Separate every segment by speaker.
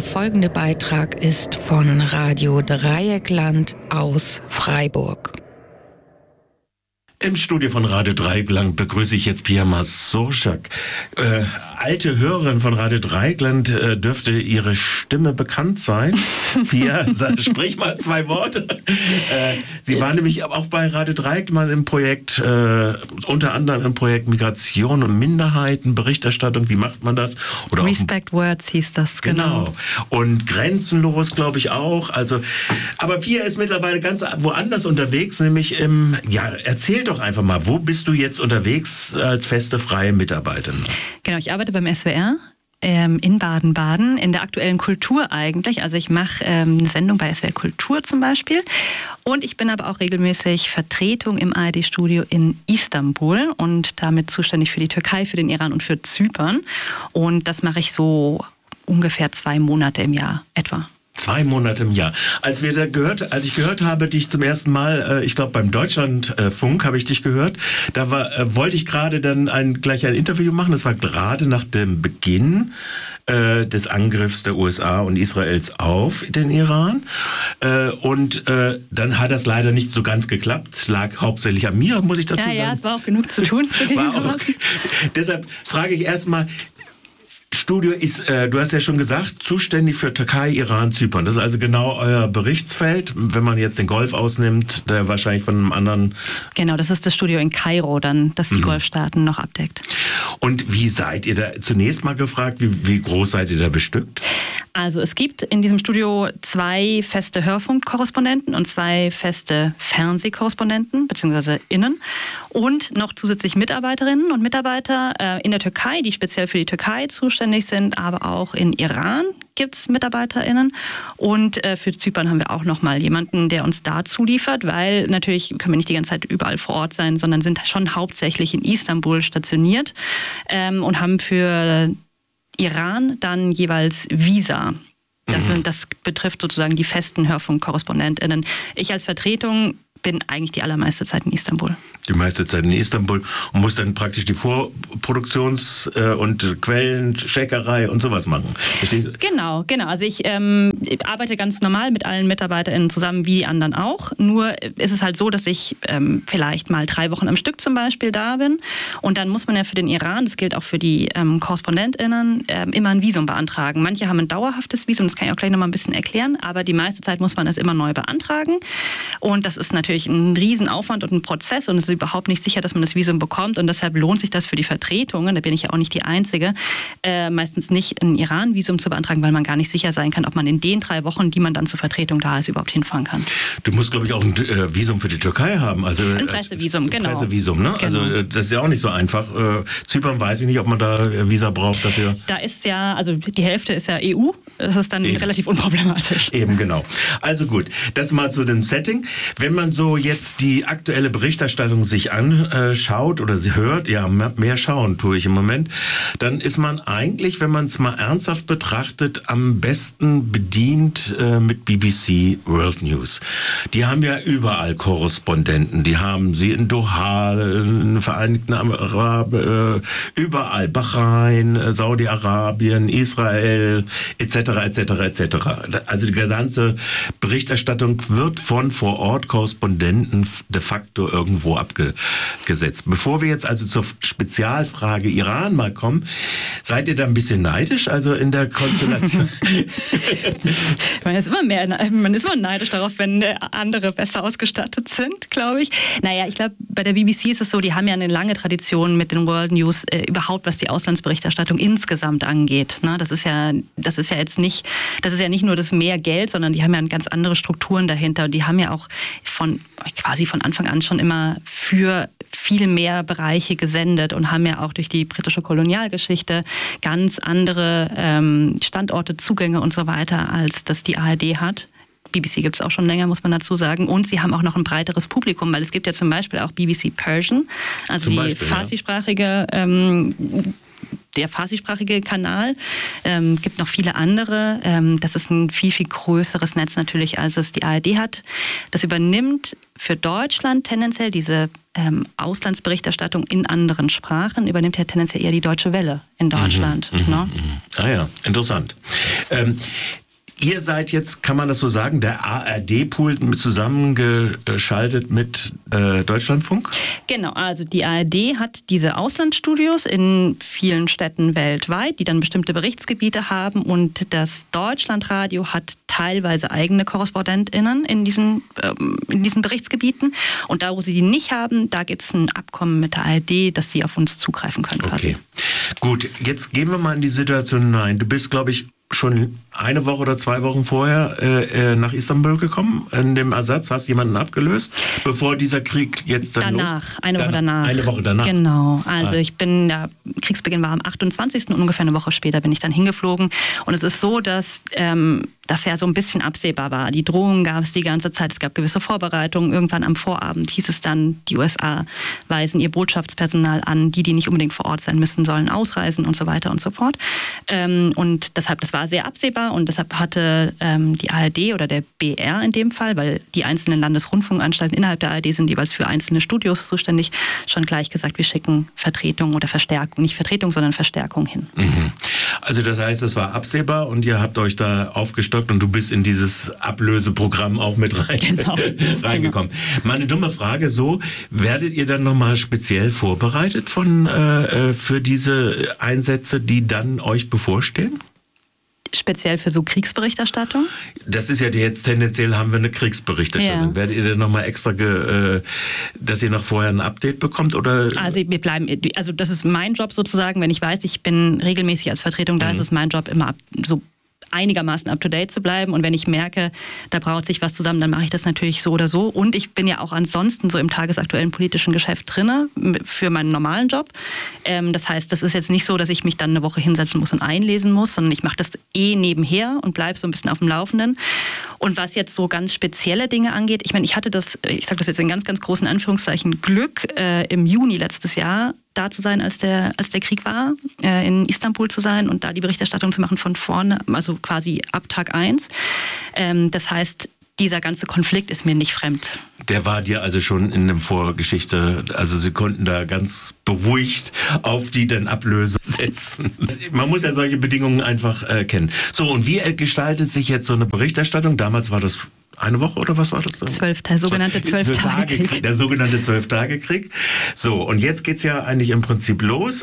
Speaker 1: Der folgende Beitrag ist von Radio Dreieckland aus Freiburg.
Speaker 2: Im Studio von Radio Dreieckland begrüße ich jetzt Pia Masurczak. Alte Hörerin von Radio Dreieckland dürfte ihre Stimme bekannt sein. Pia, sprich mal 2 Worte. Sie war nämlich auch bei Radio Dreieckland im Projekt, unter anderem im Projekt Migration und Minderheiten, Berichterstattung. Wie macht man das?
Speaker 3: Oder Respect Words hieß das, genau.
Speaker 2: Und Grenzenlos, glaube ich, auch. Also, aber Pia ist mittlerweile ganz woanders unterwegs, nämlich erzähl doch einfach mal, wo bist du jetzt unterwegs als feste freie Mitarbeiterin?
Speaker 3: Genau, ich arbeite beim SWR in Baden-Baden, in der aktuellen Kultur eigentlich. Also ich mache eine Sendung bei SWR Kultur zum Beispiel. Und ich bin aber auch regelmäßig Vertretung im ARD-Studio in Istanbul und damit zuständig für die Türkei, für den Iran und für Zypern. Und das mache ich so ungefähr 2 Monate im Jahr etwa.
Speaker 2: 2 Monate im Jahr. Als ich gehört habe, dich zum ersten Mal, ich glaube beim Deutschlandfunk habe ich dich gehört, da wollte ich gerade dann gleich ein Interview machen. Das war gerade nach dem Beginn des Angriffs der USA und Israels auf den Iran. Und dann hat das leider nicht so ganz geklappt. Es lag hauptsächlich an mir, muss ich dazu sagen.
Speaker 3: Ja, es war auch genug zu tun.
Speaker 2: Deshalb frage ich erstmal, Studio ist, du hast ja schon gesagt, zuständig für Türkei, Iran, Zypern. Das ist also genau euer Berichtsfeld, wenn man jetzt den Golf ausnimmt, der wahrscheinlich von einem anderen...
Speaker 3: Genau, das ist das Studio in Kairo dann, das die Golfstaaten noch abdeckt.
Speaker 2: Und wie seid ihr da, zunächst mal gefragt, wie groß seid ihr da bestückt?
Speaker 3: Also es gibt in diesem Studio 2 feste Hörfunkkorrespondenten und 2 feste Fernsehkorrespondenten bzw. Innen und noch zusätzlich Mitarbeiterinnen und Mitarbeiter in der Türkei, die speziell für die Türkei zuständig sind, aber auch in Iran gibt es MitarbeiterInnen und für Zypern haben wir auch nochmal jemanden, der uns dazu liefert, weil natürlich können wir nicht die ganze Zeit überall vor Ort sein, sondern sind schon hauptsächlich in Istanbul stationiert und haben für Iran dann jeweils Visa. Das betrifft sozusagen die festen HörfunkkorrespondentInnen. Ich als Vertretung bin eigentlich die allermeiste Zeit in Istanbul.
Speaker 2: Die meiste Zeit in Istanbul und muss dann praktisch die Vorproduktions- und Quellencheckerei und sowas machen. Verstehst du?
Speaker 3: Genau. Also ich arbeite ganz normal mit allen MitarbeiterInnen zusammen, wie die anderen auch. Nur ist es halt so, dass ich vielleicht mal 3 Wochen am Stück zum Beispiel da bin. Und dann muss man ja für den Iran, das gilt auch für die KorrespondentInnen, immer ein Visum beantragen. Manche haben ein dauerhaftes Visum, das kann ich auch gleich nochmal ein bisschen erklären. Aber die meiste Zeit muss man das immer neu beantragen. Und das ist natürlich ein Riesenaufwand und ein Prozess und es ist überhaupt nicht sicher, dass man das Visum bekommt und deshalb lohnt sich das für die Vertretungen, da bin ich ja auch nicht die Einzige, meistens nicht ein Iran-Visum zu beantragen, weil man gar nicht sicher sein kann, ob man in den 3 Wochen, die man dann zur Vertretung da ist, überhaupt hinfahren kann.
Speaker 2: Du musst, glaube ich, auch ein Visum für die Türkei haben. Also
Speaker 3: ein Pressevisum, genau.
Speaker 2: Pressevisum, ne? Genau. Also das ist ja auch nicht so einfach. Zypern weiß ich nicht, ob man da Visa braucht dafür.
Speaker 3: Da ist ja, also die Hälfte ist ja EU, das ist dann relativ unproblematisch.
Speaker 2: Eben, genau. Also gut, das mal zu dem Setting. Wenn man so jetzt die aktuelle Berichterstattung sich anschaut oder sie hört, ja, mehr schauen tue ich im Moment, dann ist man eigentlich, wenn man es mal ernsthaft betrachtet, am besten bedient mit BBC World News. Die haben ja überall Korrespondenten. Die haben sie in Doha, in den Vereinigten Arabien, überall, Bahrain, Saudi-Arabien, Israel, etc., etc., etc. Also die gesamte Berichterstattung wird von vor Ort Korrespondenten de facto irgendwo abgesetzt. Bevor wir jetzt also zur Spezialfrage Iran mal kommen, seid ihr da ein bisschen neidisch, also in der Konstellation?
Speaker 3: Man ist immer neidisch darauf, wenn andere besser ausgestattet sind, glaube ich. Naja, ich glaube, bei der BBC ist es so, die haben ja eine lange Tradition mit den World News, überhaupt was die Auslandsberichterstattung insgesamt angeht. Ne? Das ist ja nicht nur das mehr Geld, sondern die haben ja ganz andere Strukturen dahinter. Die haben ja auch quasi von Anfang an schon immer für viel mehr Bereiche gesendet und haben ja auch durch die britische Kolonialgeschichte ganz andere Standorte, Zugänge und so weiter, als das die ARD hat. BBC gibt es auch schon länger, muss man dazu sagen. Und sie haben auch noch ein breiteres Publikum, weil es gibt ja zum Beispiel auch BBC Persian, also die farsi-sprachige der farsi-sprachige Kanal. Gibt noch viele andere. Das ist ein viel, viel größeres Netz natürlich, als es die ARD hat. Das übernimmt für Deutschland tendenziell diese Auslandsberichterstattung in anderen Sprachen, übernimmt ja tendenziell eher die Deutsche Welle in Deutschland. Ne?
Speaker 2: Ah ja, interessant. Ihr seid jetzt, kann man das so sagen, der ARD-Pool zusammengeschaltet mit Deutschlandfunk?
Speaker 3: Genau, also die ARD hat diese Auslandsstudios in vielen Städten weltweit, die dann bestimmte Berichtsgebiete haben, und das Deutschlandradio hat teilweise eigene KorrespondentInnen in diesen Berichtsgebieten, und da, wo sie die nicht haben, da gibt es ein Abkommen mit der ARD, dass sie auf uns zugreifen können quasi.
Speaker 2: Okay, gut, jetzt gehen wir mal in die Situation hinein. Du bist, glaube ich, schon eine Woche oder 2 Wochen vorher nach Istanbul gekommen, in dem Ersatz, hast jemanden abgelöst, bevor dieser Krieg jetzt dann
Speaker 3: Eine Woche danach.
Speaker 2: Eine Woche danach.
Speaker 3: Genau, also Kriegsbeginn war am 28. und ungefähr eine Woche später bin ich dann hingeflogen, und es ist so, dass das ja so ein bisschen absehbar war. Die Drohungen gab es die ganze Zeit, es gab gewisse Vorbereitungen. Irgendwann am Vorabend hieß es dann, die USA weisen ihr Botschaftspersonal an, die nicht unbedingt vor Ort sein müssen, sollen ausreisen und so weiter und so fort. Und deshalb, das war sehr absehbar, und deshalb hatte die ARD oder der BR in dem Fall, weil die einzelnen Landesrundfunkanstalten innerhalb der ARD sind jeweils für einzelne Studios zuständig, schon gleich gesagt, wir schicken Vertretung oder Verstärkung, nicht Vertretung, sondern Verstärkung hin.
Speaker 2: Mhm. Also das heißt, es war absehbar und ihr habt euch da aufgestockt und du bist in dieses Ablöseprogramm auch mit reingekommen. Mal eine dumme Frage, werdet ihr dann nochmal speziell vorbereitet für diese Einsätze, die dann euch bevorstehen?
Speaker 3: Speziell für so Kriegsberichterstattung?
Speaker 2: Das ist ja jetzt tendenziell, haben wir eine Kriegsberichterstattung. Ja. Werdet ihr dann nochmal extra, dass ihr noch vorher ein Update bekommt? Oder?
Speaker 3: Also das ist mein Job sozusagen, wenn ich weiß, ich bin regelmäßig als Vertretung da, ist es mein Job, immer so einigermaßen up-to-date zu bleiben, und wenn ich merke, da braut sich was zusammen, dann mache ich das natürlich so oder so, und ich bin ja auch ansonsten so im tagesaktuellen politischen Geschäft drinne für meinen normalen Job. Das heißt, das ist jetzt nicht so, dass ich mich dann eine Woche hinsetzen muss und einlesen muss, sondern ich mache das nebenher und bleibe so ein bisschen auf dem Laufenden. Und was jetzt so ganz spezielle Dinge angeht, ich meine, ich hatte das, ich sage das jetzt in ganz, ganz großen Anführungszeichen, Glück, im Juni letztes Jahr da zu sein, als der Krieg war, in Istanbul zu sein und da die Berichterstattung zu machen von vorne, also quasi ab Tag 1. Das heißt, dieser ganze Konflikt ist mir nicht fremd.
Speaker 2: Der war dir also schon in der Vorgeschichte, also Sie konnten da ganz beruhigt auf die dann Ablöse setzen. Man muss ja solche Bedingungen einfach kennen. So, und wie gestaltet sich jetzt so eine Berichterstattung? Damals war das eine Woche oder was war das?
Speaker 3: Der sogenannte 12-Tage-Krieg.
Speaker 2: Der sogenannte 12-Tage-Krieg. So, und jetzt geht's ja eigentlich im Prinzip los.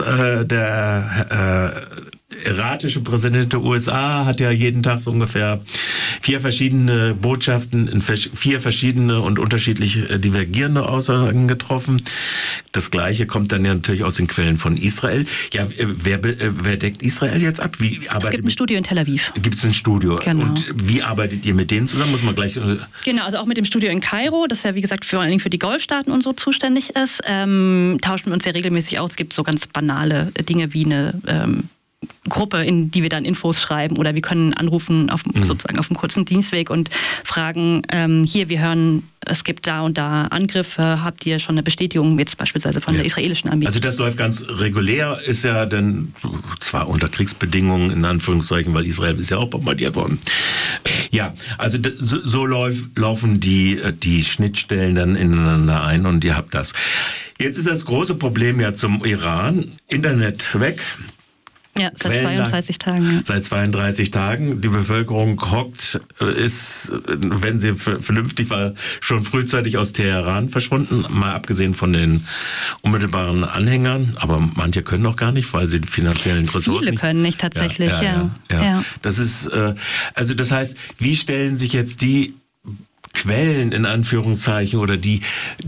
Speaker 2: Der erratische Präsident der USA hat ja jeden Tag so ungefähr 4 verschiedene Botschaften in 4 verschiedene und unterschiedlich divergierende Aussagen getroffen. Das Gleiche kommt dann ja natürlich aus den Quellen von Israel. Ja, wer deckt Israel jetzt ab?
Speaker 3: Es gibt ein Studio in Tel Aviv.
Speaker 2: Gibt es ein Studio?
Speaker 3: Genau.
Speaker 2: Und wie arbeitet ihr mit denen zusammen? Muss man gleich...
Speaker 3: Genau, also auch mit dem Studio in Kairo, das ja wie gesagt vor allen Dingen für die Golfstaaten und so zuständig ist, tauschen wir uns sehr regelmäßig aus. Es gibt so ganz banale Dinge wie eine Gruppe, in die wir dann Infos schreiben, oder wir können anrufen sozusagen auf einem kurzen Dienstweg und fragen, hier, wir hören, es gibt da und da Angriffe, habt ihr schon eine Bestätigung jetzt beispielsweise von der israelischen Armee? Also
Speaker 2: das läuft ganz regulär, ist ja dann zwar unter Kriegsbedingungen in Anführungszeichen, weil Israel ist ja auch bombardiert worden. Ja, also so laufen die Schnittstellen dann ineinander ein und ihr habt das. Jetzt ist das große Problem ja zum Iran, Internet weg.
Speaker 3: Ja, seit 32 Tagen. Ja.
Speaker 2: Seit 32 Tagen. Die Bevölkerung hockt, ist, wenn sie vernünftig war, schon frühzeitig aus Teheran verschwunden, mal abgesehen von den unmittelbaren Anhängern. Aber manche können noch gar nicht, weil sie die finanziellen Ressourcen...
Speaker 3: Viele können nicht tatsächlich, ja.
Speaker 2: Das ist, also das heißt, wie stellen sich jetzt die Quellen in Anführungszeichen oder die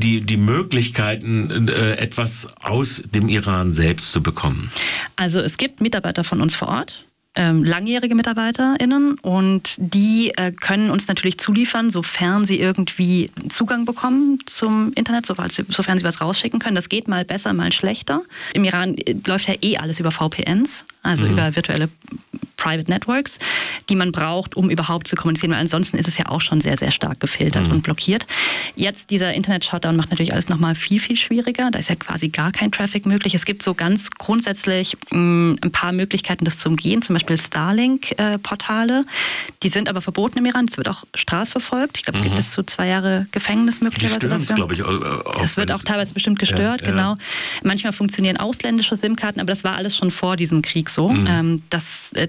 Speaker 2: Möglichkeiten, etwas aus dem Iran selbst zu bekommen?
Speaker 3: Also es gibt Mitarbeiter von uns vor Ort, langjährige MitarbeiterInnen, und die können uns natürlich zuliefern, sofern sie irgendwie Zugang bekommen zum Internet, sofern sie was rausschicken können. Das geht mal besser, mal schlechter. Im Iran läuft ja alles über VPNs, also über virtuelle Private Networks, die man braucht, um überhaupt zu kommunizieren, weil ansonsten ist es ja auch schon sehr, sehr stark gefiltert und blockiert. Jetzt dieser Internet-Shutdown macht natürlich alles nochmal viel, viel schwieriger. Da ist ja quasi gar kein Traffic möglich. Es gibt so ganz grundsätzlich ein paar Möglichkeiten, das zu umgehen, zum Beispiel Starlink-Portale. Die sind aber verboten im Iran. Es wird auch strafverfolgt. Ich glaube, es gibt bis zu 2 Jahre Gefängnis möglicherweise dafür.
Speaker 2: Glaube ich,
Speaker 3: es wird auch teilweise bestimmt gestört, genau. Manchmal funktionieren ausländische SIM-Karten, aber das war alles schon vor diesem Krieg so, dass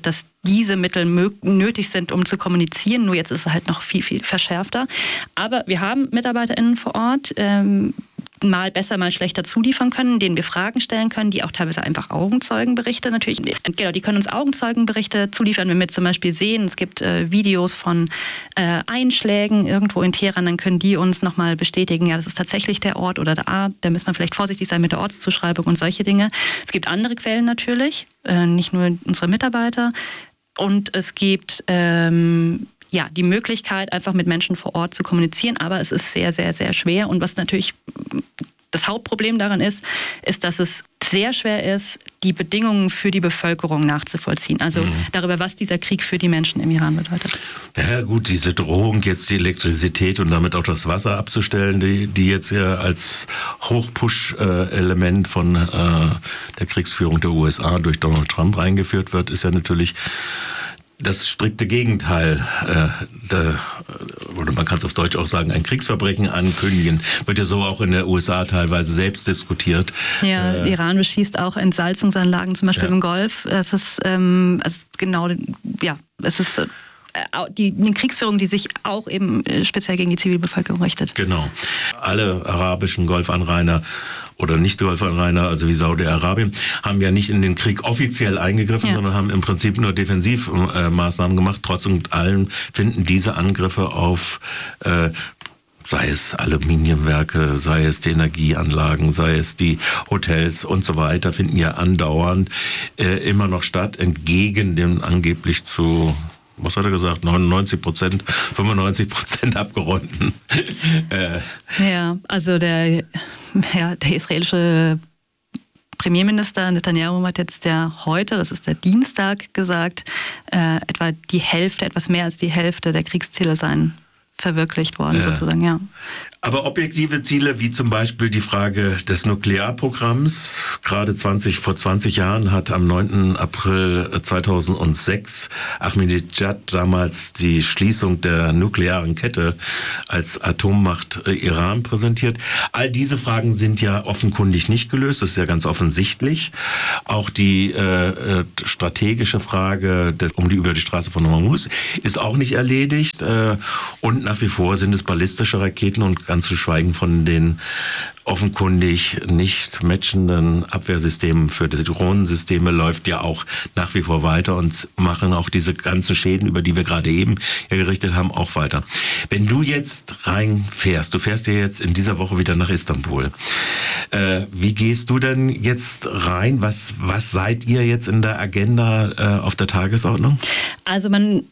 Speaker 3: diese Mittel nötig sind, um zu kommunizieren. Nur jetzt ist es halt noch viel, viel verschärfter. Aber wir haben MitarbeiterInnen vor Ort, mal besser, mal schlechter zuliefern können, denen wir Fragen stellen können, die auch teilweise einfach Augenzeugenberichte natürlich, genau, die können uns Augenzeugenberichte zuliefern, wenn wir zum Beispiel sehen, es gibt Videos von Einschlägen irgendwo in Teheran, dann können die uns nochmal bestätigen, ja, das ist tatsächlich der Ort oder da muss man vielleicht vorsichtig sein mit der Ortszuschreibung und solche Dinge. Es gibt andere Quellen natürlich, nicht nur unsere Mitarbeiter, und es gibt die Möglichkeit, einfach mit Menschen vor Ort zu kommunizieren, aber es ist sehr, sehr, sehr schwer. Und was natürlich das Hauptproblem daran ist, dass es sehr schwer ist, die Bedingungen für die Bevölkerung nachzuvollziehen. Also darüber, was dieser Krieg für die Menschen im Iran bedeutet. Ja
Speaker 2: gut, diese Drohung, jetzt die Elektrizität und damit auch das Wasser abzustellen, die jetzt ja als Hochpush-Element von der Kriegsführung der USA durch Donald Trump eingeführt wird, ist ja natürlich das strikte Gegenteil, oder man kann es auf Deutsch auch sagen, ein Kriegsverbrechen ankündigen, wird ja so auch in der USA teilweise selbst diskutiert.
Speaker 3: Ja, Iran beschießt auch Entsalzungsanlagen, zum Beispiel im Golf. Es ist eine Kriegsführung, die sich auch eben speziell gegen die Zivilbevölkerung richtet.
Speaker 2: Genau. Alle arabischen Golfanrainer oder Nicht-Golfanrainer, also wie Saudi-Arabien, haben ja nicht in den Krieg offiziell eingegriffen, sondern haben im Prinzip nur Defensivmaßnahmen gemacht. Trotz und allem finden diese Angriffe auf sei es Aluminiumwerke, sei es die Energieanlagen, sei es die Hotels und so weiter, finden ja andauernd immer noch statt, entgegen dem angeblich zu, was hat er gesagt, 99%, 95% abgeräumten.
Speaker 3: Also der israelische Premierminister Netanyahu hat jetzt heute, das ist der Dienstag, gesagt, etwas mehr als die Hälfte der Kriegsziele seien verwirklicht worden, sozusagen, ja.
Speaker 2: Aber objektive Ziele, wie zum Beispiel die Frage des Nuklearprogramms, gerade vor 20 Jahren hat am 9. April 2006 Ahmadinejad damals die Schließung der nuklearen Kette als Atommacht Iran präsentiert. All diese Fragen sind ja offenkundig nicht gelöst, das ist ja ganz offensichtlich. Auch die strategische Frage über die Straße von Hormuz ist auch nicht erledigt. Und nach wie vor sind es ballistische Raketen und ganz zu schweigen von den offenkundig nicht matchenden Abwehrsystemen für die Drohnensysteme läuft ja auch nach wie vor weiter und machen auch diese ganzen Schäden, über die wir gerade eben gerichtet haben, auch weiter. Wenn du jetzt reinfährst, du fährst ja jetzt in dieser Woche wieder nach Istanbul. Wie gehst du denn jetzt rein? Was seid ihr jetzt in der Agenda auf der Tagesordnung?
Speaker 3: Also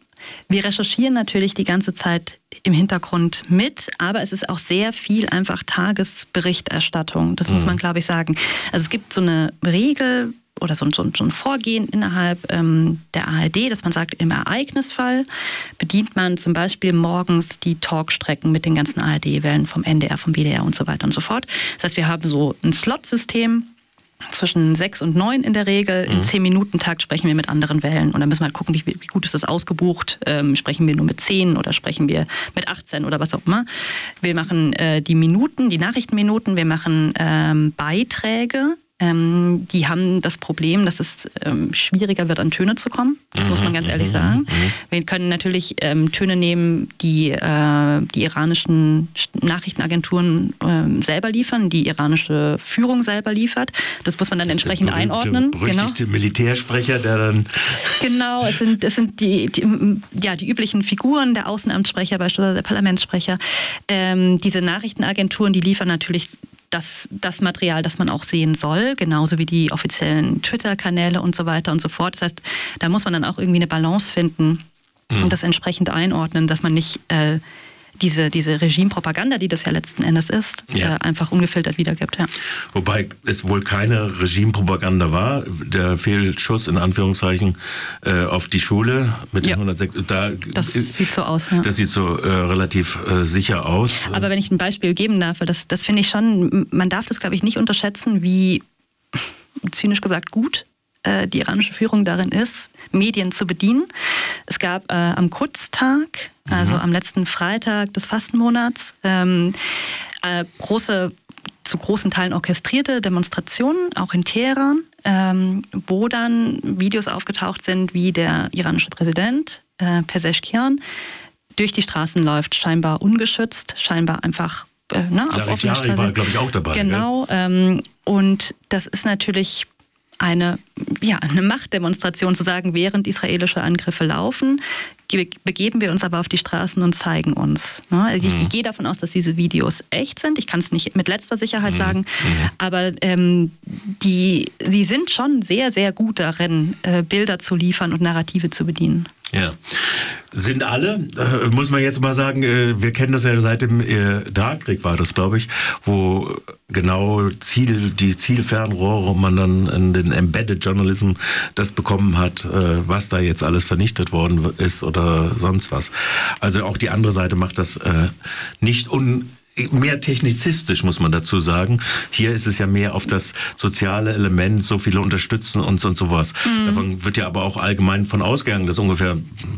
Speaker 3: wir recherchieren natürlich die ganze Zeit im Hintergrund mit, aber es ist auch sehr viel einfach Tagesberichterstattung. Das muss man, glaube ich, sagen. Also es gibt so eine Regel oder so ein Vorgehen innerhalb der ARD, dass man sagt, im Ereignisfall bedient man zum Beispiel morgens die Talkstrecken mit den ganzen ARD-Wellen vom NDR, vom WDR und so weiter und so fort. Das heißt, wir haben so ein Slotsystem, zwischen 6 und 9 in der Regel. In 10-Minuten-Takt sprechen wir mit anderen Wellen. Und dann müssen wir halt gucken, wie gut ist das ausgebucht. Sprechen wir nur mit 10 oder sprechen wir mit 18 oder was auch immer. Wir machen die Nachrichtenminuten. Wir machen Beiträge. Die haben das Problem, dass es schwieriger wird, an Töne zu kommen. Das muss man ganz ehrlich sagen. Wir können natürlich Töne nehmen, die die iranischen Nachrichtenagenturen selber liefern, die iranische Führung selber liefert. Das muss man dann entsprechend einordnen.
Speaker 2: Berüchtigte Militärsprecher, der dann...
Speaker 3: Genau, es sind die üblichen Figuren, der Außenamtssprecher beispielsweise, der Parlamentssprecher. Diese Nachrichtenagenturen, die liefern natürlich das Material, das man auch sehen soll, genauso wie die offiziellen Twitter-Kanäle und so weiter und so fort. Das heißt, da muss man dann auch irgendwie eine Balance finden und das entsprechend einordnen, dass man nicht diese Regimepropaganda, die das ja letzten Endes ist, einfach ungefiltert wiedergibt. Ja.
Speaker 2: Wobei es wohl keine Regimepropaganda war. Der Fehlschuss in Anführungszeichen auf die Schule mit den 106.
Speaker 3: Das sieht so aus. Ja.
Speaker 2: Das sieht so relativ sicher aus.
Speaker 3: Aber wenn ich ein Beispiel geben darf, das finde ich schon, man darf das, glaube ich, nicht unterschätzen, wie zynisch gesagt gut die iranische Führung darin ist, Medien zu bedienen. Es gab am Quds-Tag, also am letzten Freitag des Fastenmonats, zu großen Teilen orchestrierte Demonstrationen, auch in Teheran. wo dann Videos aufgetaucht sind, wie der iranische Präsident Pezeshkian durch die Straßen läuft, scheinbar ungeschützt, scheinbar einfach auf offener Straße.
Speaker 2: War, glaube ich, auch dabei.
Speaker 3: Genau, und das ist natürlich eine Machtdemonstration zu sagen, während israelische Angriffe laufen, begeben wir uns aber auf die Straßen und zeigen uns. Ich gehe davon aus, dass diese Videos echt sind. Ich kann es nicht mit letzter Sicherheit sagen, aber sie sind schon sehr, sehr gut darin, Bilder zu liefern und Narrative zu bedienen.
Speaker 2: Ja. Sind alle, muss man jetzt mal sagen, wir kennen das ja seit dem Irakkrieg war das, glaube ich, wo genau die Zielfernrohre man dann in den Embedded Journalism das bekommen hat, was da jetzt alles vernichtet worden ist oder sonst was. Also auch die andere Seite macht das nicht mehr technizistisch, muss man dazu sagen. Hier ist es ja mehr auf das soziale Element, so viele unterstützen und sowas. Davon wird ja aber auch allgemein von ausgegangen, dass ungefähr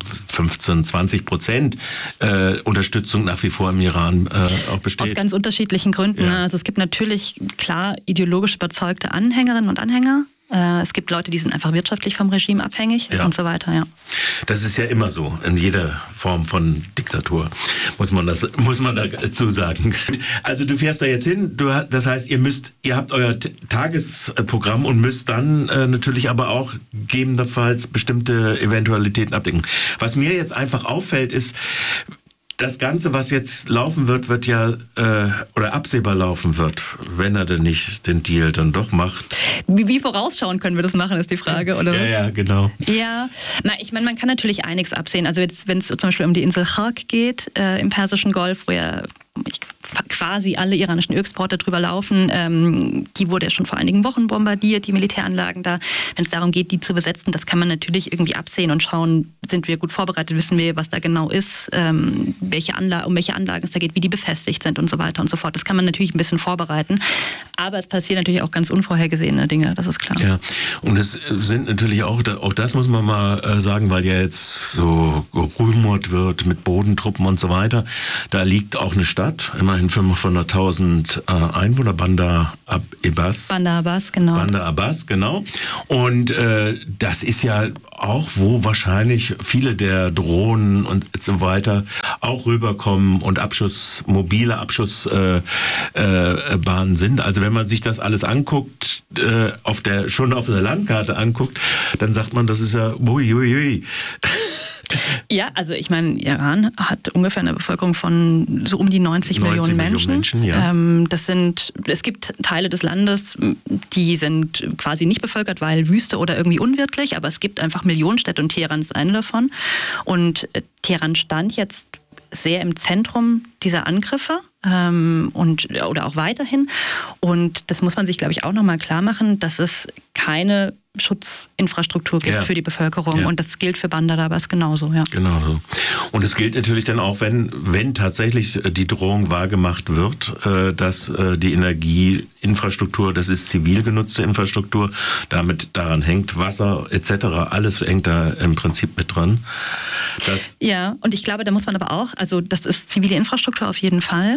Speaker 2: 15-20% Unterstützung nach wie vor im Iran auch besteht.
Speaker 3: Aus ganz unterschiedlichen Gründen. Ja. Also es gibt natürlich klar ideologisch überzeugte Anhängerinnen und Anhänger. Es gibt Leute, die sind einfach wirtschaftlich vom Regime abhängig und so weiter. Ja.
Speaker 2: Das ist ja immer so, in jeder Form von Diktatur, muss man dazu sagen. Also du fährst da jetzt hin, das heißt, ihr habt euer Tagesprogramm und müsst dann natürlich aber auch gegebenenfalls bestimmte Eventualitäten abdecken. Was mir jetzt einfach auffällt, ist, das Ganze, was jetzt laufen wird ja, oder absehbar laufen wird, wenn er denn nicht den Deal dann doch macht.
Speaker 3: Wie vorausschauend können wir das machen, ist die Frage, oder was?
Speaker 2: Ja, genau.
Speaker 3: Ja, ich meine, man kann natürlich einiges absehen. Also jetzt, wenn es zum Beispiel um die Insel Khark geht, im Persischen Golf, wo ja quasi alle iranischen Ölexporte drüber laufen. Die wurde ja schon vor einigen Wochen bombardiert, die Militäranlagen da. Wenn es darum geht, die zu besetzen, das kann man natürlich irgendwie absehen und schauen, sind wir gut vorbereitet, wissen wir, was da genau ist, um welche Anlagen es da geht, wie die befestigt sind und so weiter und so fort. Das kann man natürlich ein bisschen vorbereiten. Aber es passieren natürlich auch ganz unvorhergesehene Dinge, das ist klar.
Speaker 2: Ja, und es sind natürlich auch das muss man mal sagen, weil ja jetzt so gerumort wird mit Bodentruppen und so weiter. Da liegt auch eine Stadt, immerhin 500.000 Einwohner, Bandar Abbas.
Speaker 3: Bandar Abbas, genau.
Speaker 2: Bandar Abbas, genau. Und das ist ja auch, wo wahrscheinlich viele der Drohnen und so weiter auch rüberkommen und mobile Abschussbahnen sind. Also wenn man sich das alles anguckt, schon auf der Landkarte anguckt, dann sagt man, das ist ja uiuiui.
Speaker 3: Ja, also ich meine, Iran hat ungefähr eine Bevölkerung von so um die 90 Millionen Menschen.
Speaker 2: Ja.
Speaker 3: Es gibt Teile des Landes, die sind quasi nicht bevölkert, weil Wüste oder irgendwie unwirtlich, aber es gibt einfach Millionenstädte und Teheran ist eine davon. Und Teheran stand jetzt sehr im Zentrum dieser Angriffe oder auch weiterhin. Und das muss man sich, glaube ich, auch nochmal klar machen, dass es keine Schutzinfrastruktur gibt für die Bevölkerung. Ja. Und das gilt für Bandar Abbas genauso. Ja.
Speaker 2: Genau so. Und es gilt natürlich dann auch, wenn tatsächlich die Drohung wahrgemacht wird, dass die Energieinfrastruktur, das ist zivil genutzte Infrastruktur, daran hängt Wasser etc., alles hängt da im Prinzip mit dran.
Speaker 3: Ja, und ich glaube, da muss man aber auch, also das ist zivile Infrastruktur auf jeden Fall.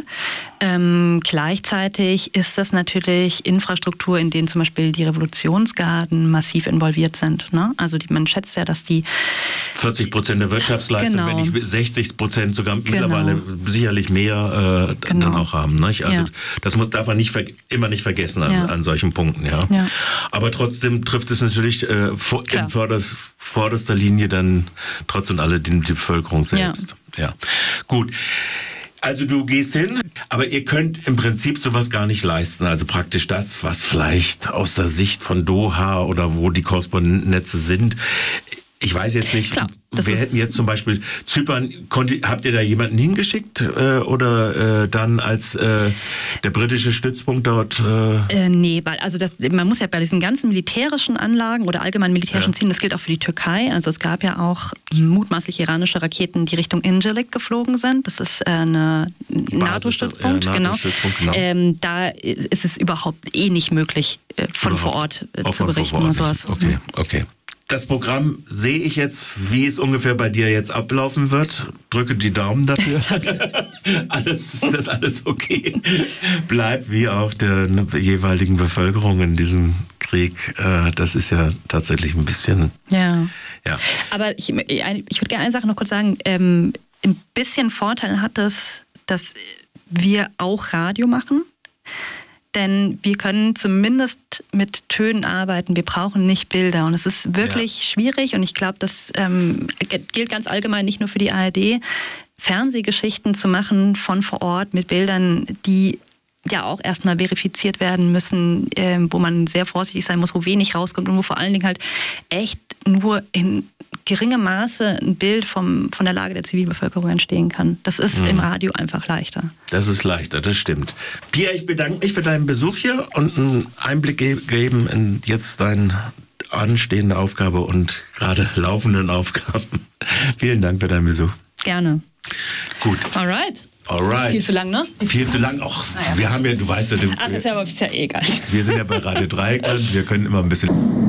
Speaker 3: Gleichzeitig ist das natürlich Infrastruktur, in denen zum Beispiel die Revolutionsgarden massiv involviert sind. Ne? Also man schätzt ja, dass die
Speaker 2: 40% der Wirtschaftsleistung, wenn nicht 60% sogar mittlerweile sicherlich mehr dann auch haben. Nicht? Also das darf man immer nicht vergessen an solchen Punkten. Ja. Aber trotzdem trifft es natürlich in vorderster Linie dann trotzdem alle die Bevölkerung selbst. Ja. Gut. Also du gehst hin, aber ihr könnt im Prinzip sowas gar nicht leisten. Also praktisch das, was vielleicht aus der Sicht von Doha oder wo die Korrespondentennetze sind. Ich weiß jetzt nicht,
Speaker 3: Klar,
Speaker 2: wir hätten jetzt zum Beispiel Zypern, habt ihr da jemanden hingeschickt oder dann als der britische Stützpunkt dort?
Speaker 3: Nee, also man muss ja bei diesen ganzen militärischen Anlagen oder allgemein militärischen Zielen, das gilt auch für die Türkei, also es gab ja auch mutmaßlich iranische Raketen, die Richtung Incirlik geflogen sind, das ist eine NATO-Stützpunkt, genau. Da ist es überhaupt nicht möglich, von vor Ort zu berichten oder sowas.
Speaker 2: Okay. Das Programm sehe ich jetzt, wie es ungefähr bei dir jetzt ablaufen wird. Drücke die Daumen dafür. Dass alles okay bleibt, wie auch der jeweiligen Bevölkerung in diesem Krieg, das ist ja tatsächlich ein bisschen...
Speaker 3: Ja.
Speaker 2: Ja.
Speaker 3: Aber ich würde gerne eine Sache noch kurz sagen. Ein bisschen Vorteil hat es, dass wir auch Radio machen. Denn wir können zumindest mit Tönen arbeiten. Wir brauchen nicht Bilder. Und es ist wirklich schwierig. Und ich glaube, das gilt ganz allgemein nicht nur für die ARD, Fernsehgeschichten zu machen von vor Ort mit Bildern, die ja auch erstmal verifiziert werden müssen, wo man sehr vorsichtig sein muss, wo wenig rauskommt und wo vor allen Dingen halt echt nur in geringem Maße ein Bild von der Lage der Zivilbevölkerung entstehen kann. Das ist im Radio einfach leichter.
Speaker 2: Das ist leichter, das stimmt. Pia, ich bedanke mich für deinen Besuch hier und einen Einblick geben in jetzt deine anstehende Aufgabe und gerade laufenden Aufgaben. Vielen Dank für deinen Besuch.
Speaker 3: Gerne.
Speaker 2: Gut.
Speaker 3: Alright.
Speaker 2: Alright.
Speaker 3: Viel zu lang, ne?
Speaker 2: Viel zu lang. Ach, wir haben ja, du weißt ja...
Speaker 3: Ach, ist ja egal.
Speaker 2: Wir sind ja bei Radio Dreieckland, wir können immer ein bisschen...